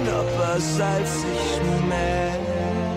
ob er salzig schmeckt.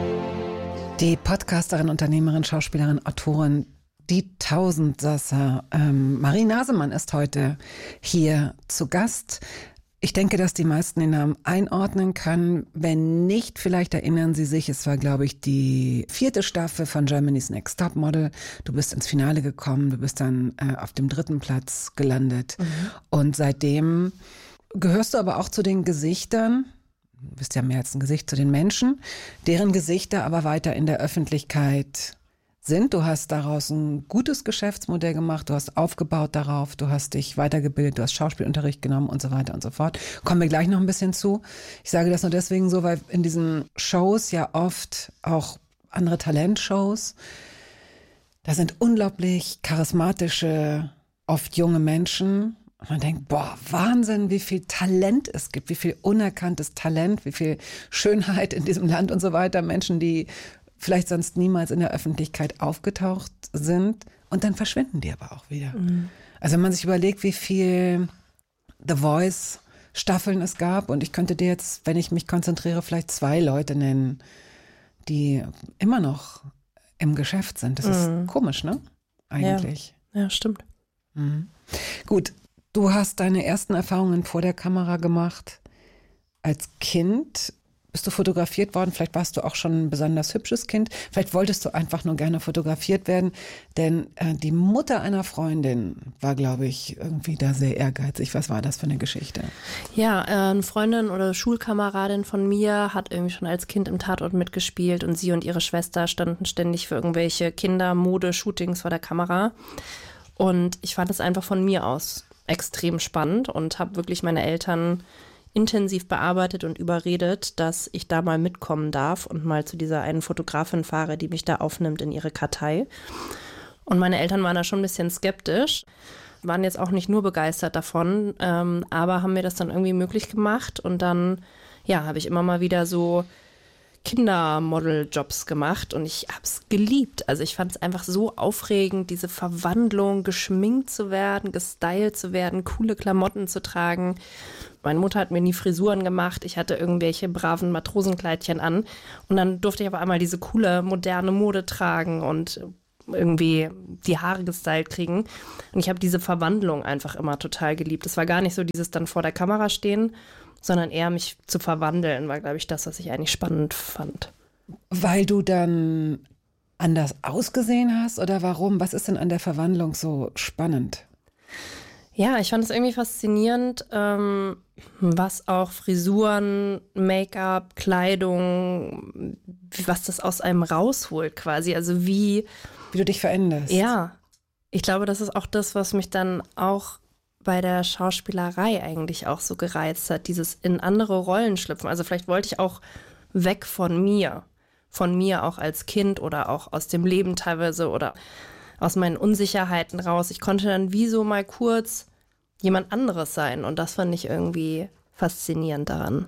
Die Podcasterin, Unternehmerin, Schauspielerin, Autorin, die Tausendsasser, Marie Nasemann ist heute hier zu Gast. Ich denke, dass die meisten den Namen einordnen können. Wenn nicht, vielleicht erinnern Sie sich, es war, glaube ich, die 4. Staffel von Germany's Next Topmodel. Du bist ins Finale gekommen, du bist dann auf dem 3. Platz gelandet. Und seitdem gehörst du aber auch zu den Gesichtern, du bist ja mehr als ein Gesicht, zu den Menschen, deren Gesichter aber weiter in der Öffentlichkeit sind. Du hast daraus ein gutes Geschäftsmodell gemacht, du hast aufgebaut darauf, du hast dich weitergebildet, du hast Schauspielunterricht genommen und so weiter und so fort. Kommen wir gleich noch ein bisschen zu. Ich sage das nur deswegen so, weil in diesen Shows ja oft auch andere Talentshows, da sind unglaublich charismatische, oft junge Menschen. Und man denkt, boah, Wahnsinn, wie viel Talent es gibt, wie viel unerkanntes Talent, wie viel Schönheit in diesem Land und so weiter. Menschen, die vielleicht sonst niemals in der Öffentlichkeit aufgetaucht sind. Und dann verschwinden die aber auch wieder. Also wenn man sich überlegt, wie viel The Voice Staffeln es gab. Und ich könnte dir jetzt, wenn ich mich konzentriere, vielleicht 2 Leute nennen, die immer noch im Geschäft sind. Das ist komisch, ne? Eigentlich. Ja, stimmt. Gut. Du hast deine ersten Erfahrungen vor der Kamera gemacht. Als Kind bist du fotografiert worden. Vielleicht warst du auch schon ein besonders hübsches Kind. Vielleicht wolltest du einfach nur gerne fotografiert werden. Denn die Mutter einer Freundin war, glaube ich, irgendwie da sehr ehrgeizig. Was war das für eine Geschichte? Ja, eine Freundin oder Schulkameradin von mir hat irgendwie schon als Kind im Tatort mitgespielt und sie und ihre Schwester standen ständig für irgendwelche Kinder-Mode-Shootings vor der Kamera. Und ich fand es einfach von mir aus extrem spannend und habe wirklich meine Eltern intensiv bearbeitet und überredet, dass ich da mal mitkommen darf und mal zu dieser einen Fotografin fahre, die mich da aufnimmt in ihre Kartei. Und meine Eltern waren da schon ein bisschen skeptisch, waren jetzt auch nicht nur begeistert davon, aber haben mir das dann irgendwie möglich gemacht. Und dann, ja, habe ich immer mal wieder so Kindermodel-Jobs gemacht und ich habe es geliebt. Also ich fand es einfach so aufregend, diese Verwandlung, geschminkt zu werden, gestylt zu werden, coole Klamotten zu tragen. Meine Mutter hat mir nie Frisuren gemacht, ich hatte irgendwelche braven Matrosenkleidchen an und dann durfte ich aber einmal diese coole, moderne Mode tragen und irgendwie die Haare gestylt kriegen. Und ich habe diese Verwandlung einfach immer total geliebt. Es war gar nicht so dieses dann vor der Kamera stehen, sondern eher mich zu verwandeln, war, glaube ich, das, was ich eigentlich spannend fand. Weil du dann anders ausgesehen hast oder warum? Was ist denn an der Verwandlung so spannend? Ja, ich fand es irgendwie faszinierend, was auch Frisuren, Make-up, Kleidung, was das aus einem rausholt quasi. Also wie du dich veränderst. Ja, ich glaube, das ist auch das, was mich dann auch bei der Schauspielerei eigentlich auch so gereizt hat, dieses in andere Rollen schlüpfen. Also vielleicht wollte ich auch weg von mir auch als Kind oder auch aus dem Leben teilweise oder aus meinen Unsicherheiten raus. Ich konnte dann wie so mal kurz jemand anderes sein und das fand ich irgendwie faszinierend daran.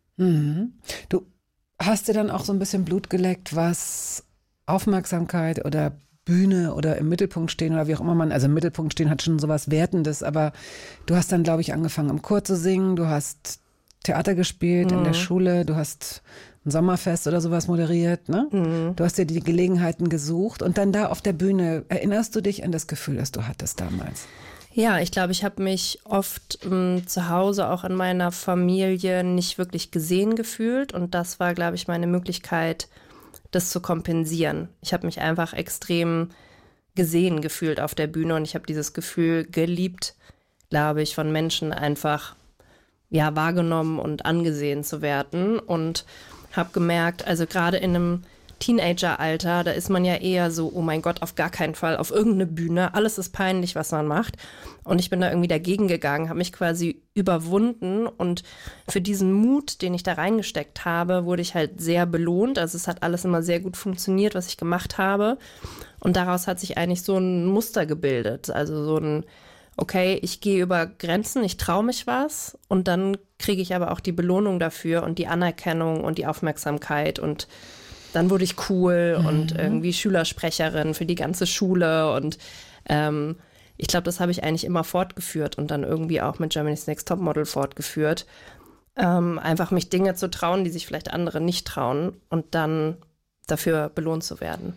Du hast dir dann auch so ein bisschen Blut geleckt, was Aufmerksamkeit oder Bühne oder im Mittelpunkt stehen oder wie auch immer man, also im Mittelpunkt stehen hat schon sowas Wertendes, aber du hast dann, glaube ich, angefangen im Chor zu singen, du hast Theater gespielt in der Schule, du hast ein Sommerfest oder sowas moderiert, ne? Du hast dir die Gelegenheiten gesucht und dann da auf der Bühne, erinnerst du dich an das Gefühl, das du hattest damals? Ja, ich glaube, ich habe mich oft zu Hause, auch in meiner Familie, nicht wirklich gesehen gefühlt und das war, glaube ich, meine Möglichkeit, das zu kompensieren. Ich habe mich einfach extrem gesehen gefühlt auf der Bühne und ich habe dieses Gefühl geliebt, glaube ich, von Menschen einfach ja wahrgenommen und angesehen zu werden und habe gemerkt, also gerade in einem Teenageralter, da ist man ja eher so, oh mein Gott, auf gar keinen Fall auf irgendeine Bühne, alles ist peinlich, was man macht. Und ich bin da irgendwie dagegen gegangen, habe mich quasi überwunden und für diesen Mut, den ich da reingesteckt habe, wurde ich halt sehr belohnt. Also es hat alles immer sehr gut funktioniert, was ich gemacht habe. Und daraus hat sich eigentlich so ein Muster gebildet, also so ein okay, ich gehe über Grenzen, ich traue mich was und dann kriege ich aber auch die Belohnung dafür und die Anerkennung und die Aufmerksamkeit und dann wurde ich cool und irgendwie Schülersprecherin für die ganze Schule und ich glaube, das habe ich eigentlich immer fortgeführt und dann irgendwie auch mit Germany's Next Topmodel fortgeführt. Einfach mich Dinge zu trauen, die sich vielleicht andere nicht trauen und dann dafür belohnt zu werden.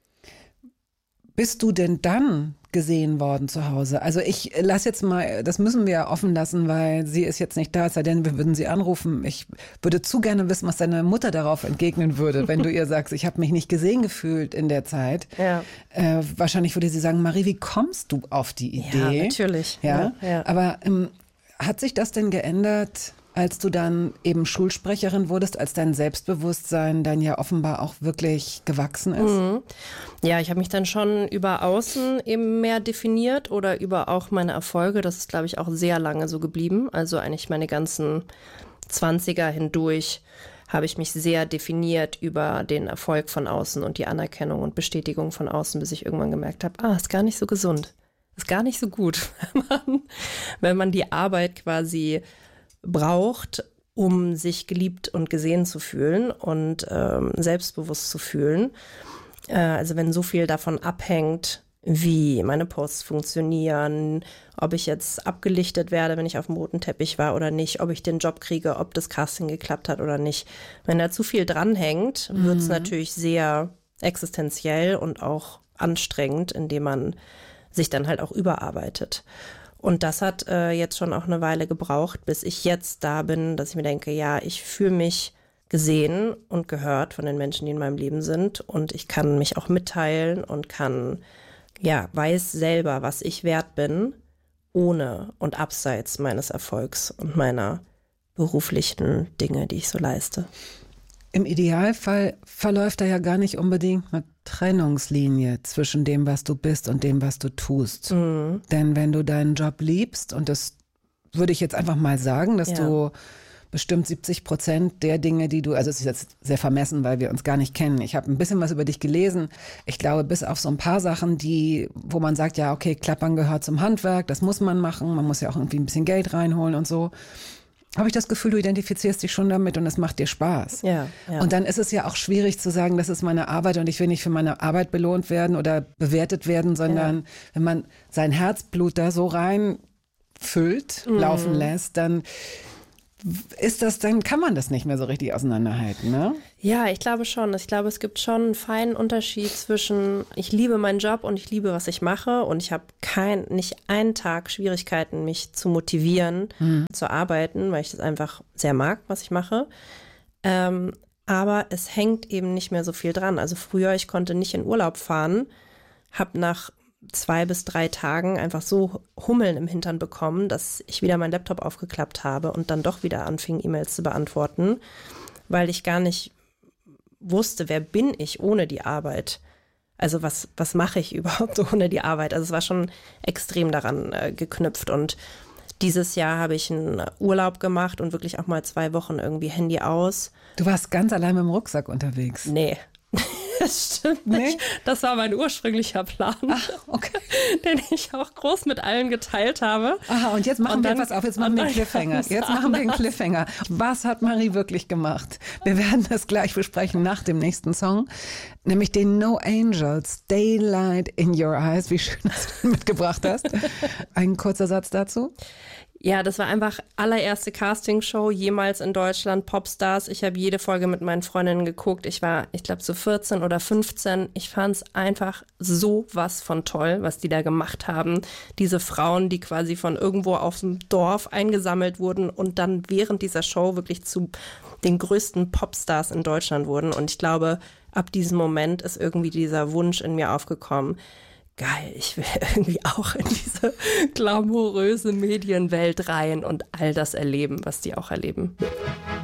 Bist du denn dann gesehen worden zu Hause? Also ich lasse jetzt mal, das müssen wir ja offen lassen, weil sie ist jetzt nicht da, es sei denn, wir würden sie anrufen. Ich würde zu gerne wissen, was deine Mutter darauf entgegnen würde, wenn du ihr sagst, ich habe mich nicht gesehen gefühlt in der Zeit. Ja. Wahrscheinlich würde sie sagen, Marie, wie kommst du auf die Idee? Ja, natürlich. Ja? Ja. Aber hat sich das denn geändert, als du dann eben Schulsprecherin wurdest, als dein Selbstbewusstsein dann ja offenbar auch wirklich gewachsen ist? Mhm. Ja, ich habe mich dann schon über Außen eben mehr definiert oder über auch meine Erfolge. Das ist, glaube ich, auch sehr lange so geblieben. Also eigentlich meine ganzen 20er hindurch habe ich mich sehr definiert über den Erfolg von außen und die Anerkennung und Bestätigung von außen, bis ich irgendwann gemerkt habe, ist gar nicht so gesund. Ist gar nicht so gut, wenn man die Arbeit quasi braucht, um sich geliebt und gesehen zu fühlen und selbstbewusst zu fühlen. Also wenn so viel davon abhängt, wie meine Posts funktionieren, ob ich jetzt abgelichtet werde, wenn ich auf dem roten Teppich war oder nicht, ob ich den Job kriege, ob das Casting geklappt hat oder nicht. Wenn da zu viel dranhängt, wird es natürlich sehr existenziell und auch anstrengend, indem man sich dann halt auch überarbeitet. Und das hat jetzt schon auch eine Weile gebraucht, bis ich jetzt da bin, dass ich mir denke, ja, ich fühle mich gesehen und gehört von den Menschen, die in meinem Leben sind. Und ich kann mich auch mitteilen und weiß selber, was ich wert bin, ohne und abseits meines Erfolgs und meiner beruflichen Dinge, die ich so leiste. Im Idealfall verläuft da ja gar nicht unbedingt eine Trennungslinie zwischen dem, was du bist und dem, was du tust. Mhm. Denn wenn du deinen Job liebst, und das würde ich jetzt einfach mal sagen, dass du bestimmt 70% der Dinge, die du, also es ist jetzt sehr vermessen, weil wir uns gar nicht kennen. Ich habe ein bisschen was über dich gelesen. Ich glaube, bis auf so ein paar Sachen, wo man sagt, ja, okay, Klappern gehört zum Handwerk, das muss man machen, man muss ja auch irgendwie ein bisschen Geld reinholen und so. Habe ich das Gefühl, du identifizierst dich schon damit und es macht dir Spaß. Ja. Und dann ist es ja auch schwierig zu sagen, das ist meine Arbeit und ich will nicht für meine Arbeit belohnt werden oder bewertet werden, sondern wenn man sein Herzblut da so reinfüllt, laufen lässt, dann kann man das nicht mehr so richtig auseinanderhalten, ne? Ja, ich glaube schon. Ich glaube, es gibt schon einen feinen Unterschied zwischen, ich liebe meinen Job und ich liebe, was ich mache und ich habe nicht einen Tag Schwierigkeiten, mich zu motivieren, zu arbeiten, weil ich das einfach sehr mag, was ich mache. Aber es hängt eben nicht mehr so viel dran. Also früher, ich konnte nicht in Urlaub fahren, habe nach 2 bis 3 Tagen einfach so Hummeln im Hintern bekommen, dass ich wieder meinen Laptop aufgeklappt habe und dann doch wieder anfing, E-Mails zu beantworten, weil ich gar nicht wusste, wer bin ich ohne die Arbeit? Also was mache ich überhaupt ohne die Arbeit? Also es war schon extrem daran geknüpft und dieses Jahr habe ich einen Urlaub gemacht und wirklich auch mal 2 Wochen irgendwie Handy aus. Du warst ganz allein mit dem Rucksack unterwegs? Nee. Das stimmt nicht. Das war mein ursprünglicher Plan, den ich auch groß mit allen geteilt habe. Aha, und jetzt machen wir den Cliffhanger. Was hat Marie wirklich gemacht? Wir werden das gleich besprechen nach dem nächsten Song, nämlich den No Angels, Daylight in Your Eyes. Wie schön, dass du mitgebracht hast. Ein kurzer Satz dazu. Ja, das war einfach allererste Castingshow jemals in Deutschland, Popstars. Ich habe jede Folge mit meinen Freundinnen geguckt. Ich war, ich glaube, so 14 oder 15. Ich fand es einfach sowas von toll, was die da gemacht haben. Diese Frauen, die quasi von irgendwo aus dem Dorf eingesammelt wurden und dann während dieser Show wirklich zu den größten Popstars in Deutschland wurden. Und ich glaube, ab diesem Moment ist irgendwie dieser Wunsch in mir aufgekommen, geil, ich will irgendwie auch in diese glamouröse Medienwelt rein und all das erleben, was die auch erleben.